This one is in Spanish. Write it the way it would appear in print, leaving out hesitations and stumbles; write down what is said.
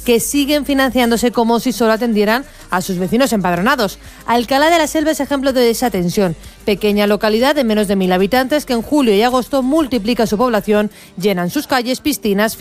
que siguen financiándose como si solo atendieran a sus vecinos empadronados. Alcalá de la Selva es ejemplo de esa tensión. Pequeña localidad de menos de 1.000 habitantes que en julio y agosto multiplica su población, llenan sus calles, piscinas,